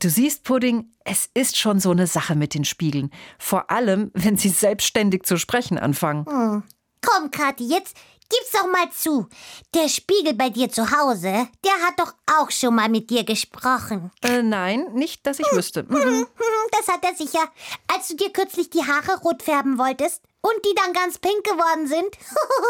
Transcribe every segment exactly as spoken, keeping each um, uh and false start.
Du siehst, Pudding, es ist schon so eine Sache mit den Spiegeln. Vor allem, wenn sie selbstständig zu sprechen anfangen. Hm. Komm, Kathi, jetzt gib's doch mal zu. Der Spiegel bei dir zu Hause, der hat doch auch schon mal mit dir gesprochen. Äh, nein, nicht, dass ich wüsste. Mhm. Das hat er sicher. Als du dir kürzlich die Haare rot färben wolltest und die dann ganz pink geworden sind.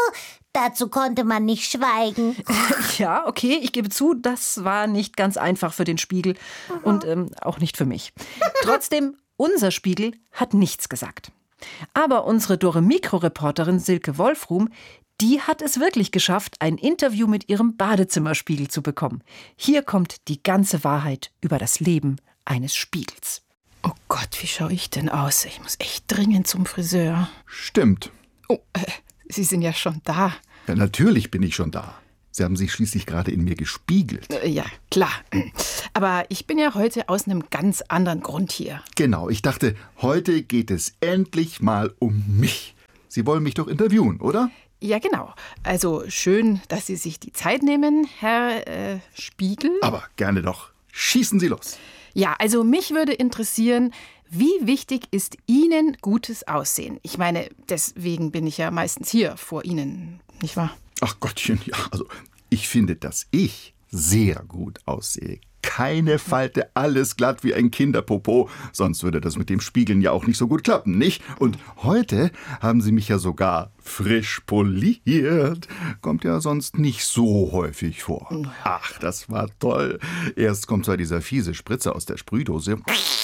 Dazu konnte man nicht schweigen. Ja, okay, ich gebe zu, das war nicht ganz einfach für den Spiegel und ähm, auch nicht für mich. Trotzdem, unser Spiegel hat nichts gesagt. Aber unsere Dore-Mikro-Reporterin Silke Wolfrum, die hat es wirklich geschafft, ein Interview mit ihrem Badezimmerspiegel zu bekommen. Hier kommt die ganze Wahrheit über das Leben eines Spiegels. Oh Gott, wie schaue ich denn aus? Ich muss echt dringend zum Friseur. Stimmt. Oh, äh, Sie sind ja schon da. Ja, natürlich bin ich schon da. Sie haben sich schließlich gerade in mir gespiegelt. Äh, ja, klar. Aber ich bin ja heute aus einem ganz anderen Grund hier. Genau, ich dachte, heute geht es endlich mal um mich. Sie wollen mich doch interviewen, oder? Ja, genau. Also schön, dass Sie sich die Zeit nehmen, Herr äh, Spiegel. Aber gerne doch. Schießen Sie los. Ja, also mich würde interessieren, wie wichtig ist Ihnen gutes Aussehen? Ich meine, deswegen bin ich ja meistens hier vor Ihnen, nicht wahr? Ach Gottchen, ja, also ich finde, dass ich sehr gut aussehe. Keine Falte, alles glatt wie ein Kinderpopo. Sonst würde das mit dem Spiegeln ja auch nicht so gut klappen, nicht? Und heute haben Sie mich ja sogar frisch poliert. Kommt ja sonst nicht so häufig vor. Ach, das war toll. Erst kommt zwar dieser fiese Spritzer aus der Sprühdose,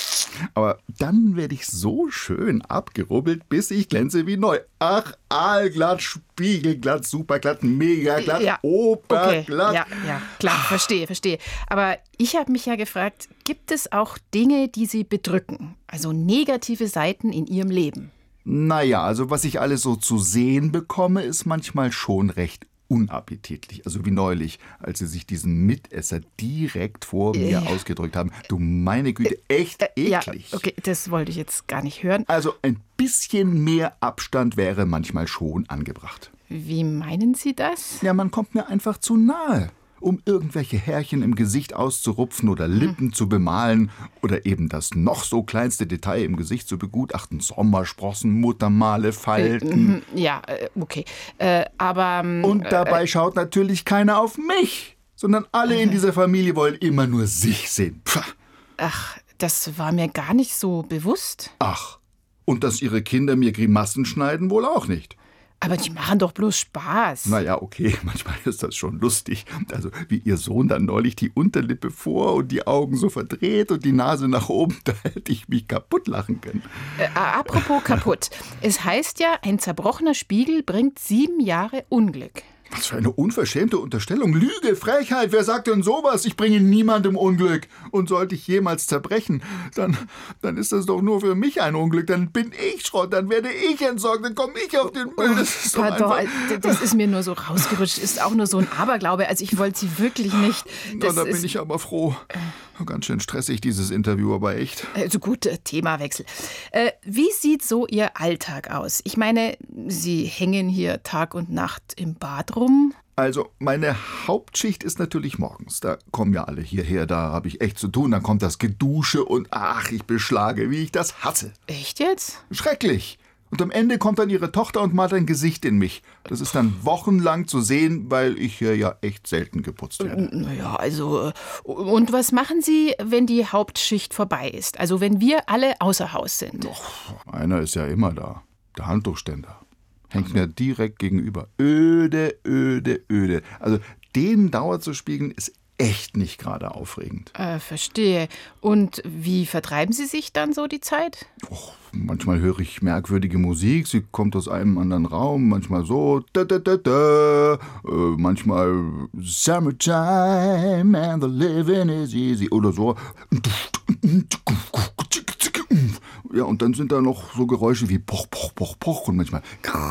aber dann werde ich so schön abgerubbelt, bis ich glänze wie neu. Ach, aalglatt, spiegelglatt, superglatt, megaglatt, ja, oberglatt. Okay. Ja, ja, klar, verstehe, verstehe. Aber ich habe mich ja gefragt, gibt es auch Dinge, die Sie bedrücken? Also negative Seiten in Ihrem Leben? Naja, also was ich alles so zu sehen bekomme, ist manchmal schon recht unappetitlich. Also wie neulich, als Sie sich diesen Mitesser direkt vor mir Ja. ausgedrückt haben. Du meine Güte, echt Äh, ja, eklig. okay, das wollte ich jetzt gar nicht hören. Also ein bisschen mehr Abstand wäre manchmal schon angebracht. Wie meinen Sie das? Ja, man kommt mir einfach zu nahe, um irgendwelche Härchen im Gesicht auszurupfen oder Lippen zu bemalen oder eben das noch so kleinste Detail im Gesicht zu begutachten. Sommersprossen, Muttermale, Falten. Mhm, ja, äh, okay. Äh, aber... ähm, Und dabei äh, schaut natürlich keiner auf mich, sondern alle in dieser Familie wollen immer nur sich sehen. Pah. Ach, das war mir gar nicht so bewusst. Ach, und dass ihre Kinder mir Grimassen schneiden, wohl auch nicht. Aber die machen doch bloß Spaß. Naja, okay, manchmal ist das schon lustig. Also wie ihr Sohn dann neulich die Unterlippe vor und die Augen so verdreht und die Nase nach oben, da hätte ich mich kaputt lachen können. Äh, apropos kaputt. Es heißt ja, ein zerbrochener Spiegel bringt sieben Jahre Unglück. Was für eine unverschämte Unterstellung. Lüge, Frechheit, wer sagt denn sowas? Ich bringe niemandem Unglück. Und sollte ich jemals zerbrechen, dann, dann ist das doch nur für mich ein Unglück. Dann bin ich Schrott, dann werde ich entsorgt, dann komme ich auf den Müll. Das ist doch Pardon, einfach... das ist mir nur so rausgerutscht. Ist auch nur so ein Aberglaube. Also ich wollte Sie wirklich nicht. Na, Das da bin ist, ich aber froh. Ganz schön stressig, dieses Interview, aber echt. Also gut, äh, Themawechsel. Äh, wie sieht so Ihr Alltag aus? Ich meine, Sie hängen hier Tag und Nacht im Bad rum. Also, meine Hauptschicht ist natürlich morgens. Da kommen ja alle hierher, da habe ich echt zu tun. Dann kommt das Gedusche und ach, ich beschlage, wie ich das hasse. Echt jetzt? Schrecklich. Und am Ende kommt dann ihre Tochter und malt ein Gesicht in mich. Das ist dann wochenlang zu sehen, weil ich hier ja echt selten geputzt werde. Naja, also. äh, Und was machen Sie, wenn die Hauptschicht vorbei ist? Also wenn wir alle außer Haus sind? Einer ist ja immer da. Der Handtuchständer. Hängt mir direkt gegenüber. Öde, öde, öde. Also den Dauer zu spiegeln, ist echt nicht gerade aufregend. Äh, verstehe. Und wie vertreiben Sie sich dann so die Zeit? Och, manchmal höre ich merkwürdige Musik, sie kommt aus einem anderen Raum, manchmal so, da, da, da, da. Äh, manchmal Summertime and the living is easy oder so. Ja, und dann sind da noch so Geräusche wie Poch, Poch, Poch, Poch und manchmal.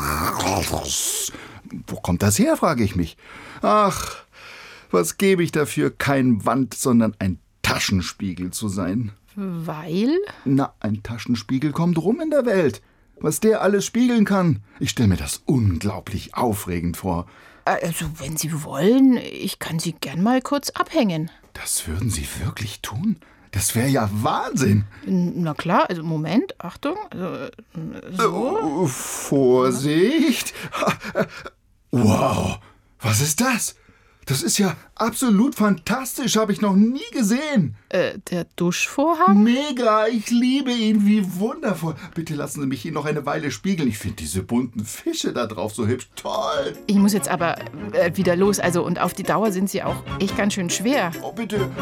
Wo kommt das her, frage ich mich. Ach, was gebe ich dafür, kein Wand, sondern ein Taschenspiegel zu sein? Weil? Na, ein Taschenspiegel kommt rum in der Welt. Was der alles spiegeln kann. Ich stelle mir das unglaublich aufregend vor. Also, wenn Sie wollen, ich kann Sie gern mal kurz abhängen. Das würden Sie wirklich tun? Das wäre ja Wahnsinn. Na klar, also Moment, Achtung. Also, so. Äh, Vorsicht. Wow, was ist das? Das ist ja absolut fantastisch, habe ich noch nie gesehen. Äh, der Duschvorhang? Mega, ich liebe ihn, wie wundervoll. Bitte lassen Sie mich ihn noch eine Weile spiegeln. Ich finde diese bunten Fische da drauf so hübsch. Toll. Ich muss jetzt aber äh, wieder los. Also, und auf die Dauer sind sie auch echt ganz schön schwer. Oh, bitte,